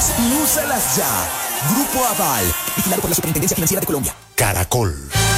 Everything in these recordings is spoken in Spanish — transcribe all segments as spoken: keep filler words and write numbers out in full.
más y úsalas ya. Grupo Aval, vigilado por la Superintendencia Financiera de Colombia. Caracol.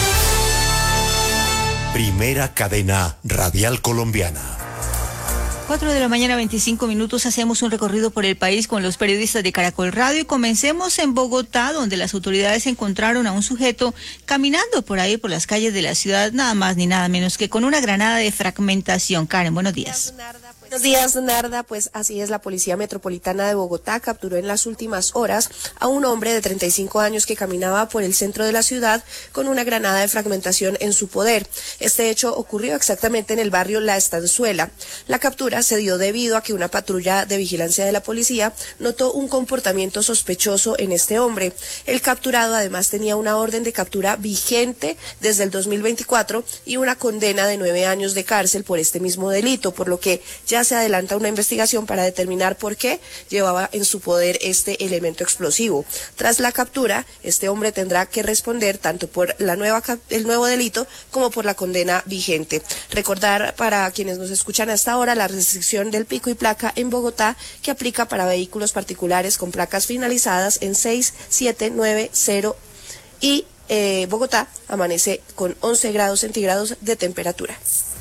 Primera cadena radial colombiana. cuatro de la mañana, veinticinco minutos, hacemos un recorrido por el país con los periodistas de Caracol Radio y comencemos en Bogotá, donde las autoridades encontraron a un sujeto caminando por ahí, por las calles de la ciudad, nada más ni nada menos que con una granada de fragmentación. Karen, buenos días. Buenos días, Narda. Pues así es, la Policía Metropolitana de Bogotá capturó en las últimas horas a un hombre de treinta y cinco años que caminaba por el centro de la ciudad con una granada de fragmentación en su poder. Este hecho ocurrió exactamente en el barrio La Estanzuela. La captura se dio debido a que una patrulla de vigilancia de la policía notó un comportamiento sospechoso en este hombre. El capturado además tenía una orden de captura vigente desde el dos mil veinticuatro y una condena de nueve años de cárcel por este mismo delito, por lo que ya se adelanta una investigación para determinar por qué llevaba en su poder este elemento explosivo. Tras la captura, este hombre tendrá que responder tanto por la nueva el nuevo delito como por la condena vigente. Recordar para quienes nos escuchan hasta ahora la restricción del pico y placa en Bogotá, que aplica para vehículos particulares con placas finalizadas en seis, siete, nueve, cero y eh, Bogotá amanece con once grados centígrados de temperatura.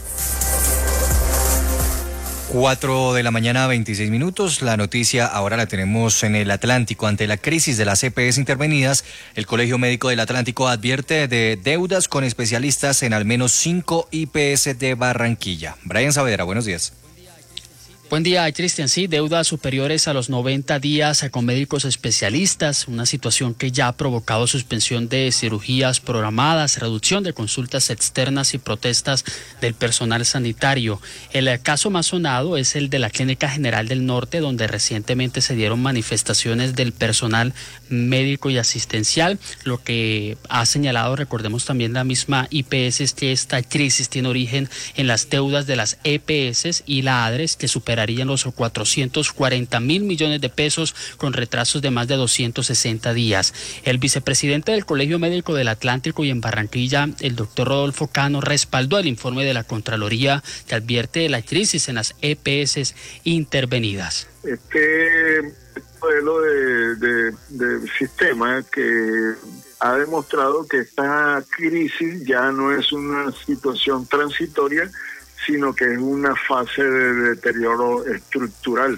cuatro de la mañana, veintiséis minutos. La noticia ahora la tenemos en el Atlántico. Ante la crisis de las E P S intervenidas, el Colegio Médico del Atlántico advierte de deudas con especialistas en al menos cinco I P S de Barranquilla. Brian Saavedra, buenos días. Buen día, Cristian. Sí, deudas superiores a los noventa días con médicos especialistas, una situación que ya ha provocado suspensión de cirugías programadas, reducción de consultas externas y protestas del personal sanitario. El caso más sonado es el de la Clínica General del Norte, donde recientemente se dieron manifestaciones del personal médico y asistencial. Lo que ha señalado, recordemos también la misma I P S, es que esta crisis tiene origen en las deudas de las E P S y la ADRES, que superarían los cuatrocientos cuarenta mil millones de pesos con retrasos de más de doscientos sesenta días. El vicepresidente del Colegio Médico del Atlántico y en Barranquilla, el doctor Rodolfo Cano, respaldó el informe de la Contraloría que advierte de la crisis en las E P S intervenidas. Este modelo de, de, de sistema que ha demostrado que esta crisis ya no es una situación transitoria, sino que es una fase de deterioro estructural.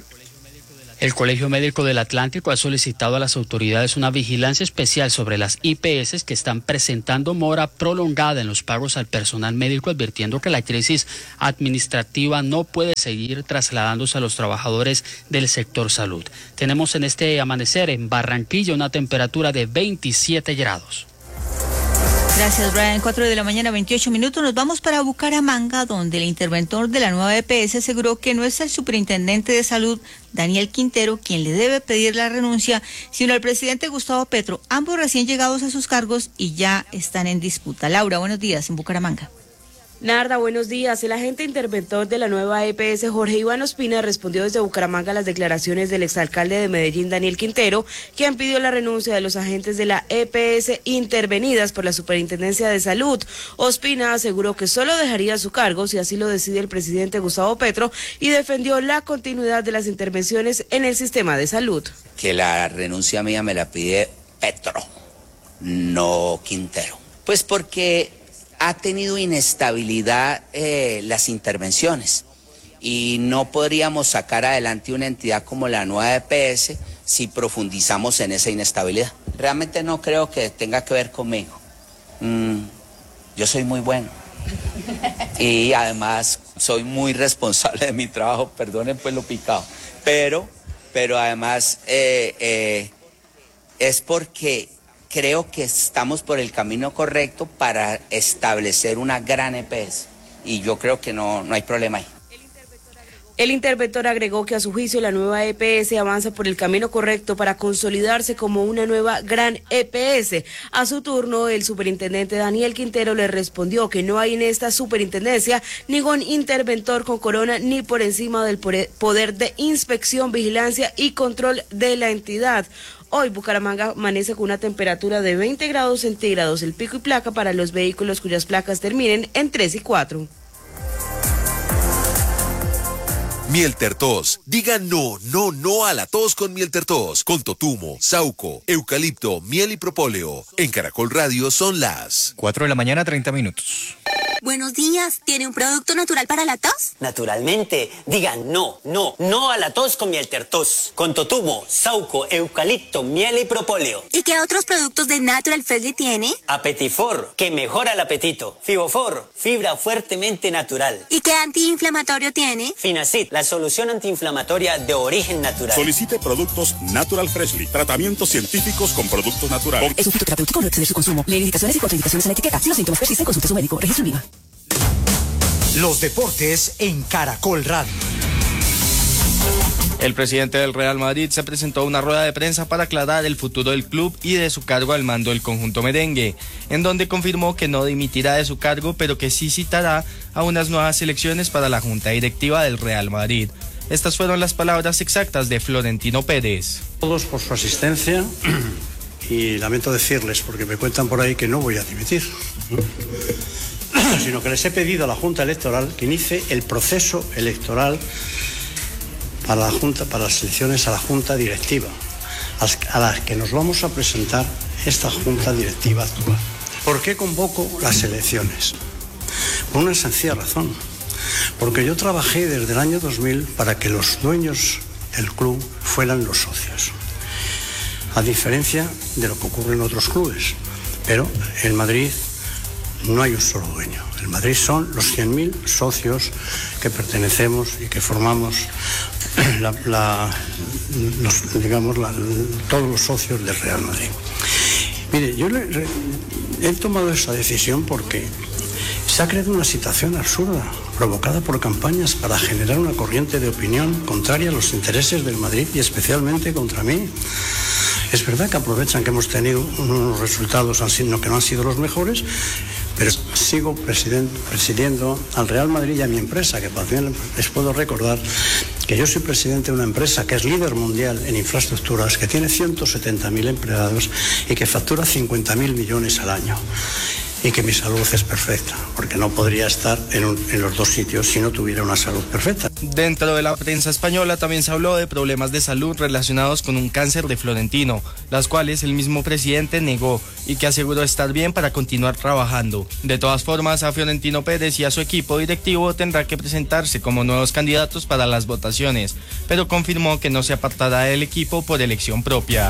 El Colegio Médico del Atlántico ha solicitado a las autoridades una vigilancia especial sobre las I P S que están presentando mora prolongada en los pagos al personal médico, advirtiendo que la crisis administrativa no puede seguir trasladándose a los trabajadores del sector salud. Tenemos en este amanecer en Barranquilla una temperatura de veintisiete grados. Gracias, Brian. cuatro de la mañana, veintiocho minutos. Nos vamos para Bucaramanga, donde el interventor de la nueva E P S aseguró que no es el superintendente de salud, Daniel Quintero, quien le debe pedir la renuncia, sino el presidente Gustavo Petro. Ambos recién llegados a sus cargos y ya están en disputa. Laura, buenos días en Bucaramanga. Narda, buenos días. El agente interventor de la nueva E P S, Jorge Iván Ospina, respondió desde Bucaramanga a las declaraciones del exalcalde de Medellín, Daniel Quintero, quien pidió la renuncia de los agentes de la E P S intervenidas por la Superintendencia de Salud. Ospina aseguró que solo dejaría su cargo si así lo decide el presidente Gustavo Petro y defendió la continuidad de las intervenciones en el sistema de salud. Que la renuncia mía me la pide Petro, no Quintero. Pues porque ha tenido inestabilidad eh, las intervenciones y no podríamos sacar adelante una entidad como la nueva E P S si profundizamos en esa inestabilidad. Realmente no creo que tenga que ver conmigo. Mm, yo soy muy bueno y además soy muy responsable de mi trabajo, perdonen pues lo picado, pero, pero además eh, eh, es porque creo que estamos por el camino correcto para establecer una gran E P S y yo creo que no, no hay problema ahí. El interventor agregó que a su juicio la nueva E P S avanza por el camino correcto para consolidarse como una nueva gran E P S. A su turno, el superintendente Daniel Quintero le respondió que no hay en esta superintendencia ningún interventor con corona ni por encima del poder de inspección, vigilancia y control de la entidad. Hoy Bucaramanga amanece con una temperatura de veinte grados centígrados, el pico y placa para los vehículos cuyas placas terminen en tres y cuatro. Miel Tertos. Diga no, no, no a la tos con Miel Tertos. Con totumo, sauco, eucalipto, miel y propóleo. En Caracol Radio son las cuatro de la mañana, treinta minutos. Buenos días, ¿tiene un producto natural para la tos? Naturalmente, digan no, no, no a la tos con Miel Tertos. Con totumo, sauco, eucalipto, miel y propóleo. ¿Y qué otros productos de Natural Freshly tiene? Apetifor, que mejora el apetito. Fibofor, fibra fuertemente natural. ¿Y qué antiinflamatorio tiene? Finacid, la solución antiinflamatoria de origen natural. Solicite productos Natural Freshly, tratamientos científicos con productos naturales. Es un fitoterapéutico, no exceder su consumo. Lee indicaciones y contraindicaciones en la etiqueta. Si los síntomas persisten, consulte a su médico. Registro IVA. Los deportes en Caracol Radio. El presidente del Real Madrid se presentó a una rueda de prensa para aclarar el futuro del club y de su cargo al mando del conjunto merengue, en donde confirmó que no dimitirá de su cargo, pero que sí citará a unas nuevas elecciones para la junta directiva del Real Madrid. Estas fueron las palabras exactas de Florentino Pérez. Todos por su asistencia y lamento decirles, porque me cuentan por ahí que no voy a dimitir, sino que les he pedido a la Junta Electoral que inicie el proceso electoral para la Junta, para las elecciones a la Junta Directiva, a las que nos vamos a presentar esta Junta Directiva actual. ¿Por qué convoco las elecciones? Por una sencilla razón. Porque yo trabajé desde el año dos mil para que los dueños del club fueran los socios, a diferencia de lo que ocurre en otros clubes. Pero en Madrid no hay un solo dueño. En Madrid son los cien mil socios que pertenecemos y que formamos la, la, los, digamos, la, todos los socios del Real Madrid. Mire, yo le, le, he tomado esa decisión porque se ha creado una situación absurda, provocada por campañas para generar una corriente de opinión contraria a los intereses del Madrid y especialmente contra mí. Es verdad que aprovechan que hemos tenido unos resultados que no han sido los mejores, pero sigo presidiendo al Real Madrid y a mi empresa, que también les puedo recordar que yo soy presidente de una empresa que es líder mundial en infraestructuras, que tiene ciento setenta mil empleados y que factura cincuenta mil millones al año. Y que mi salud es perfecta, porque no podría estar en, un, en los dos sitios si no tuviera una salud perfecta. Dentro de la prensa española también se habló de problemas de salud relacionados con un cáncer de Florentino, las cuales el mismo presidente negó y que aseguró estar bien para continuar trabajando. De todas formas, a Florentino Pérez y a su equipo directivo tendrá que presentarse como nuevos candidatos para las votaciones, pero confirmó que no se apartará del equipo por elección propia.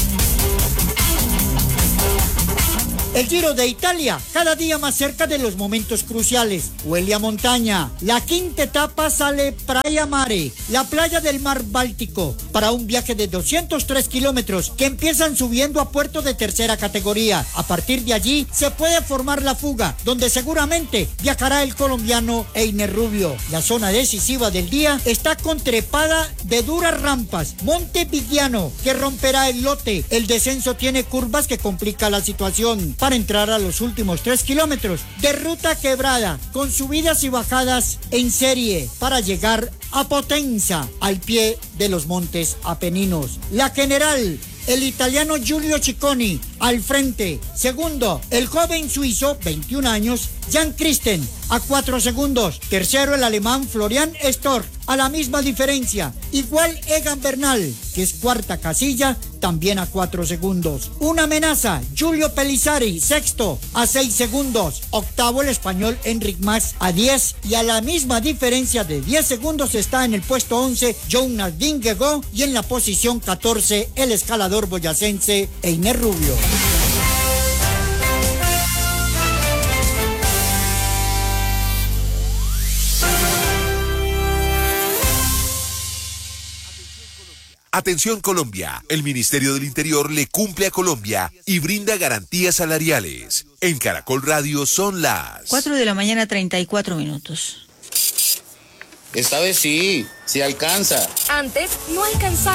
El Giro de Italia, cada día más cerca de los momentos cruciales. Huele a montaña. La quinta etapa sale Praia Mare, la playa del mar Báltico, para un viaje de doscientos tres kilómetros que empiezan subiendo a puerto de tercera categoría. A partir de allí se puede formar la fuga, donde seguramente viajará el colombiano Einer Rubio. La zona decisiva del día está contrepada de duras rampas. Monte Vigiano, que romperá el lote. El descenso tiene curvas que complica la situación. Para entrar a los últimos tres kilómetros de ruta quebrada, con subidas y bajadas en serie, para llegar a Potenza, al pie de los montes Apeninos. La general, el italiano Giulio Cicconi, al frente. Segundo, el joven suizo, veintiún años, Jan Christen, a cuatro segundos. Tercero, el alemán Florian Stork, a la misma diferencia. Igual Egan Bernal, que es cuarta casilla, también a cuatro segundos. Una amenaza, Giulio Pellizzari, sexto, a seis segundos. Octavo, el español Enric Mas, a diez. Y a la misma diferencia de diez segundos está en el puesto once, Jonas Vingegaard, y en la posición catorce, el escalador boyacense Einer Rubio. Atención Colombia, el Ministerio del Interior le cumple a Colombia y brinda garantías salariales. En Caracol Radio son las cuatro de la mañana, treinta y cuatro minutos. Esta vez sí, sí alcanza. Antes no alcanzaba.